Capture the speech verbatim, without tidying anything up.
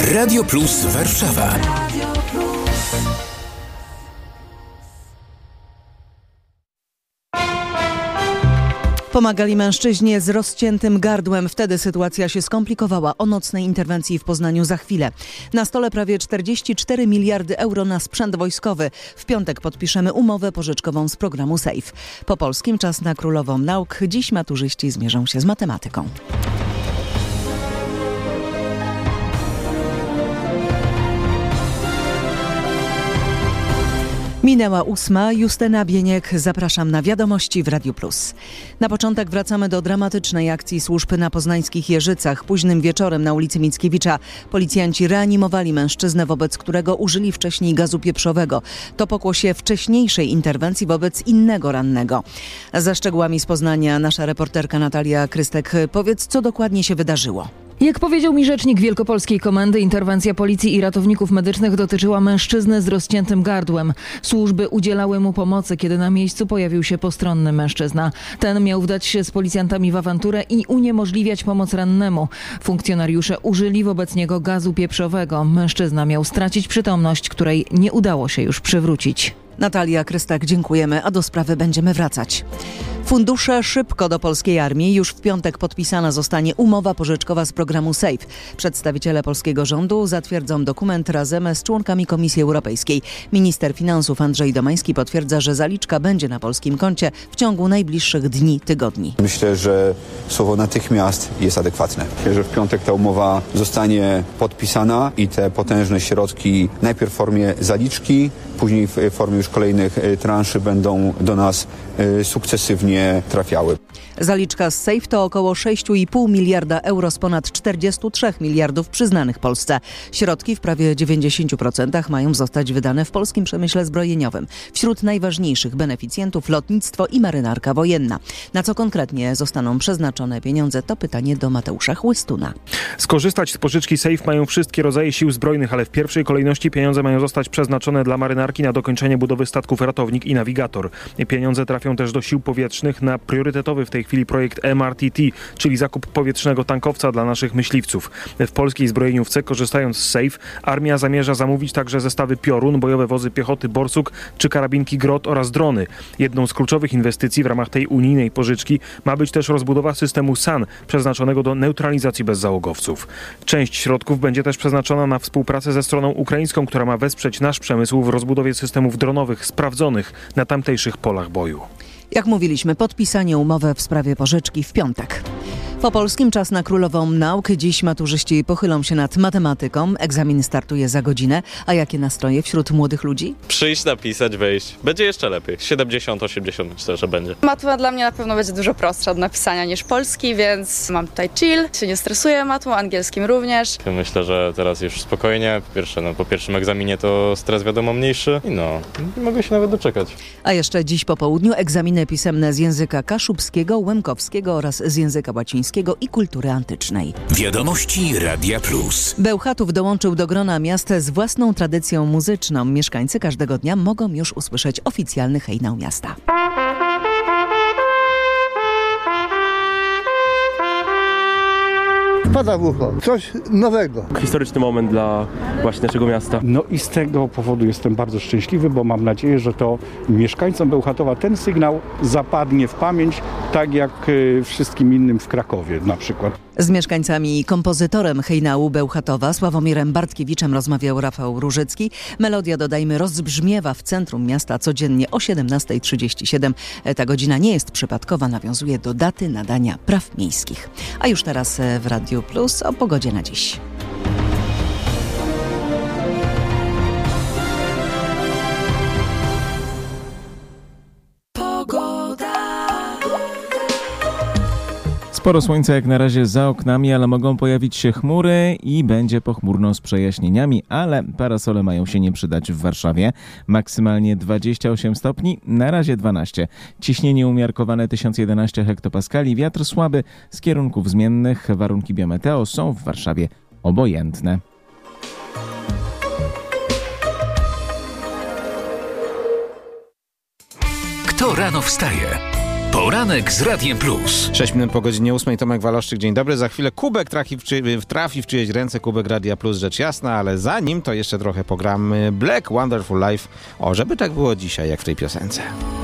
Radio Plus Warszawa. Pomagali mężczyźnie z rozciętym gardłem. Wtedy sytuacja się skomplikowała. O nocnej interwencji w Poznaniu za chwilę. Na stole prawie czterdzieści cztery miliardy euro na sprzęt wojskowy. W piątek podpiszemy umowę pożyczkową z programu SAFE. Po polskim czas na Królową Nauk. Dziś maturzyści zmierzą się z matematyką. Minęła ósma. Justyna Bieniek. Zapraszam na Wiadomości w Radiu Plus. Na początek wracamy do dramatycznej akcji służb na poznańskich Jeżycach. Późnym wieczorem na ulicy Mickiewicza policjanci reanimowali mężczyznę, wobec którego użyli wcześniej gazu pieprzowego. To pokłosie wcześniejszej interwencji wobec innego rannego. Za szczegółami z Poznania nasza reporterka Natalia Krystek. Powiedz, co dokładnie się wydarzyło. Jak powiedział mi rzecznik Wielkopolskiej Komendy, interwencja policji i ratowników medycznych dotyczyła mężczyzny z rozciętym gardłem. Służby udzielały mu pomocy, kiedy na miejscu pojawił się postronny mężczyzna. Ten miał wdać się z policjantami w awanturę i uniemożliwiać pomoc rannemu. Funkcjonariusze użyli wobec niego gazu pieprzowego. Mężczyzna miał stracić przytomność, której nie udało się już przywrócić. Natalia Krystak, dziękujemy, a do sprawy będziemy wracać. Fundusze szybko do polskiej armii. Już w piątek podpisana zostanie umowa pożyczkowa z programu SAFE. Przedstawiciele polskiego rządu zatwierdzą dokument razem z członkami Komisji Europejskiej. Minister finansów Andrzej Domański potwierdza, że zaliczka będzie na polskim koncie w ciągu najbliższych dni, tygodni. Myślę, że słowo natychmiast jest adekwatne. Myślę, że w piątek ta umowa zostanie podpisana i te potężne środki najpierw w formie zaliczki, później w formie już kolejnych transzy będą do nas sukcesywnie trafiały. Zaliczka z SAFE to około sześć i pół miliarda euro z ponad czterdzieści trzy miliardów przyznanych Polsce. Środki w prawie dziewięćdziesiąt procent mają zostać wydane w polskim przemyśle zbrojeniowym. Wśród najważniejszych beneficjentów lotnictwo i marynarka wojenna. Na co konkretnie zostaną przeznaczone pieniądze, to pytanie do Mateusza Chłystuna. Skorzystać z pożyczki SAFE mają wszystkie rodzaje sił zbrojnych, ale w pierwszej kolejności pieniądze mają zostać przeznaczone dla marynarki na dokończenie budowy statków Ratownik i Nawigator. Pieniądze trafią też do sił powietrznych na priorytetowy w tej chwili projekt M R T T, czyli zakup powietrznego tankowca dla naszych myśliwców. W polskiej zbrojeniówce, korzystając z SAFE, armia zamierza zamówić także zestawy Piorun, bojowe wozy piechoty Borsuk czy karabinki Grot oraz drony. Jedną z kluczowych inwestycji w ramach tej unijnej pożyczki ma być też rozbudowa systemu S A N, przeznaczonego do neutralizacji bezzałogowców. Część środków będzie też przeznaczona na współpracę ze stroną ukraińską, która ma wesprzeć nasz przemysł w rozbudowie systemów dronowych sprawdzonych na tamtejszych polach boju. Jak mówiliśmy, podpisanie umowy w sprawie pożyczki w piątek. Po polskim czas na Królową Nauk. Dziś maturzyści pochylą się nad matematyką. Egzamin startuje za godzinę. A jakie nastroje wśród młodych ludzi? Przyjść, napisać, wyjść. Będzie jeszcze lepiej. siedemdziesiąt osiemdziesiąt myślę, że będzie. Matma dla mnie na pewno będzie dużo prostsza od napisania niż polski, więc mam tutaj chill. Się nie stresuję matmą, angielskim również. Myślę, że teraz już spokojnie. Po pierwsze, no, po pierwszym egzaminie to stres wiadomo mniejszy i no, nie mogę się nawet doczekać. A jeszcze dziś po południu egzaminy pisemne z języka kaszubskiego, łemkowskiego oraz z języka łacińskiego i kultury antycznej. Wiadomości Radia Plus. Bełchatów dołączył do grona miast z własną tradycją muzyczną. Mieszkańcy każdego dnia mogą już usłyszeć oficjalny hejnał miasta. Pada w ucho. Coś nowego. Historyczny moment dla właśnie naszego miasta. No i z tego powodu jestem bardzo szczęśliwy, bo mam nadzieję, że to mieszkańcom Bełchatowa ten sygnał zapadnie w pamięć, tak jak wszystkim innym w Krakowie na przykład. Z mieszkańcami i kompozytorem hejnału Bełchatowa, Sławomirem Bartkiewiczem, rozmawiał Rafał Różycki. Melodia, dodajmy, rozbrzmiewa w centrum miasta codziennie o siedemnasta trzydzieści siedem. Ta godzina nie jest przypadkowa, nawiązuje do daty nadania praw miejskich. A już teraz w Radiu Plus o pogodzie na dziś. Sporo słońca jak na razie za oknami, ale mogą pojawić się chmury i będzie pochmurno z przejaśnieniami, ale parasole mają się nie przydać w Warszawie. Maksymalnie dwadzieścia osiem stopni, na razie dwanaście. Ciśnienie umiarkowane tysiąc jedenaście hektopaskali, wiatr słaby z kierunków zmiennych. Warunki biometeo są w Warszawie obojętne. Kto rano wstaje? Poranek z Radiem Plus. sześć minut po godzinie ósmej. Tomek Waloszczyk, dzień dobry. Za chwilę kubek trafi w, czy, trafi w czyjeś ręce, kubek Radia Plus, rzecz jasna, ale zanim to jeszcze trochę pogramy Black Wonderful Life. O, żeby tak było dzisiaj, jak w tej piosence.